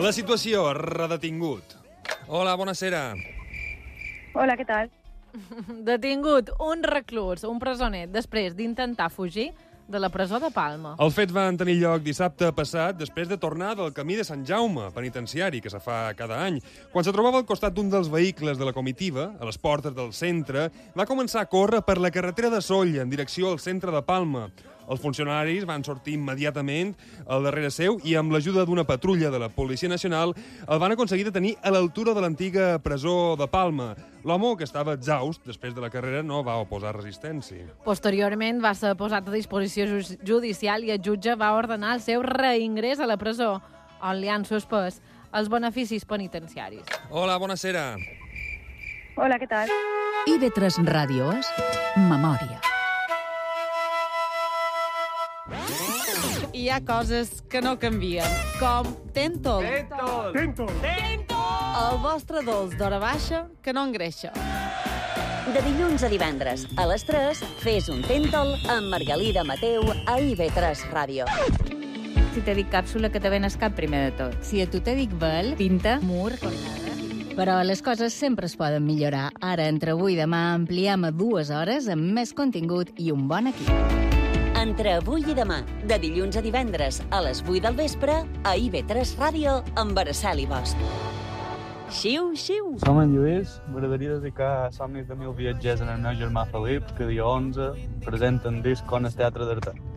La situació, redetingut. Hola, buonasera. Hola, què tal? Detingut un reclús, un presoner, després d'intentar fugir de la presó de Palma. Els fets van tenir lloc dissabte passat després de tornar del camí de Sant Jaume, penitenciari, que se fa cada any. Quan se trobava al costat d'un dels vehicles de la comitiva, a les portes del centre, va començar a córrer per la carretera de Sóller en direcció al centre de Palma. Els funcionaris van sortir immediatament al darrere seu i amb l'ajuda d'una patrulla de la Policia Nacional el van aconseguir detenir a l'altura de l'antiga presó de Palma. L'home, que estava exhaust després de la carrera, no va oposar resistència. Posteriorment va ser posat a disposició judicial i el jutge va ordenar el seu reingrés a la presó, on li han suspès els beneficis penitenciaris. Hola, buonasera. Hola, què tal? IB3 Ràdio és Memòria. Hi ha coses que no canvien, com Tentol. Tentol! El vostre dolç d'hora baixa que no engreixa. De dilluns a divendres, a les 3, fes un Tentol amb Margalida Mateu a IB3 Ràdio. Si te dic càpsula, que te ven el cap primer de tot. Si a tu te dic vel, tinta, mur, cornada... Però les coses sempre es poden millorar. Ara, entre avui i demà, ampliem a 2 hores amb més contingut i un bon equip. Entre avui i demà, de dilluns a divendres, a les 8 del vespre, a IB3 Ràdio amb Araceli Bosch. Xiu, xiu! Som en Lluís. M'agradaria dedicar Somnis de 1000 viatgers en el meu germà Felip, que dia 11 presenta un disc on el Teatre d'Artà.